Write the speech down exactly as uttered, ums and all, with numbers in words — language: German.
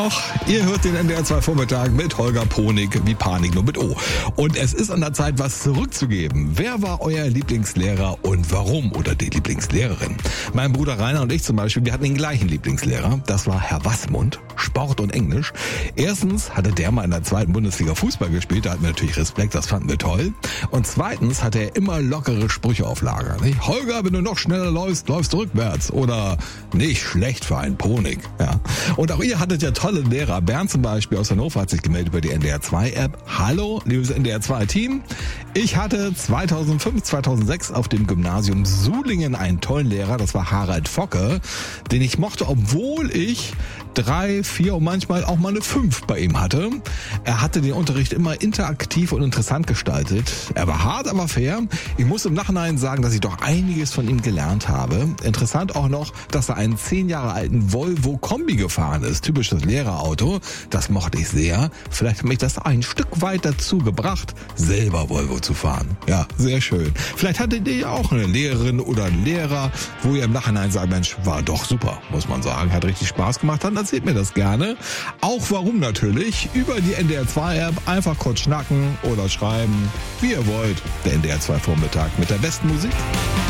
Ihr hört den N D R zwei Vormittag mit Holger Ponig, wie Panik nur mit O. Und es ist an der Zeit, was zurückzugeben. Wer war euer Lieblingslehrer und warum? Oder die Lieblingslehrerin? Mein Bruder Rainer und ich zum Beispiel, wir hatten den gleichen Lieblingslehrer. Das war Herr Wassmund, Sport und Englisch. Erstens hatte der mal in der zweiten Bundesliga Fußball gespielt, da hatten wir natürlich Respekt, das fanden wir toll. Und zweitens hatte er immer lockere Sprüche auf Lager. Nicht? Holger, wenn du noch schneller läufst, läufst du rückwärts. Oder nicht schlecht für einen Ponig. Ja. Und auch ihr hattet ja tolle Lehrer. Bernd zum Beispiel aus Hannover hat sich gemeldet über die N D R zwei App. Hallo, liebes N D R zwei Team. Ich hatte zweitausendfünf, zweitausendsechs auf dem Gymnasium Sulingen einen tollen Lehrer. Das war Harald Focke, den ich mochte, obwohl ich drei, vier und manchmal auch mal eine fünf bei ihm hatte. Er hatte den Unterricht immer interaktiv und interessant gestaltet. Er war hart, aber fair. Ich muss im Nachhinein sagen, dass ich doch einiges von ihm gelernt habe. Interessant auch noch, dass er einen zehn Jahre alten Volvo Kombi gefahren ist. Typisches Lehrerauto. Das mochte ich sehr. Vielleicht hat mich das ein Stück weit dazu gebracht, selber Volvo zu fahren. Ja, sehr schön. Vielleicht hattet ihr ja auch eine Lehrerin oder einen Lehrer, wo ihr im Nachhinein sagt, Mensch, war doch super, muss man sagen. Hat richtig Spaß gemacht. Dann erzählt mir das gerne. Auch warum natürlich. Über die N D R zwei App einfach kurz schnacken oder schreiben, wie ihr wollt. Der N D R zwei Vormittag mit der besten Musik.